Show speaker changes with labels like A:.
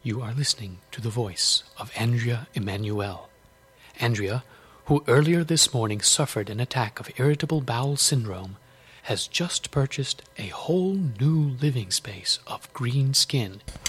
A: You are listening to the voice of Andrea Emanuel. Andrea, who earlier this morning suffered an attack of irritable bowel syndrome, has just purchased a whole new living space of green skin